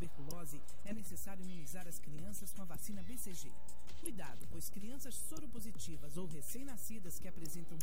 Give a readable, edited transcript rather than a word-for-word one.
tuberculose, é necessário imunizar as crianças com a vacina BCG. Cuidado, pois crianças soropositivas ou recém-nascidas que apresentam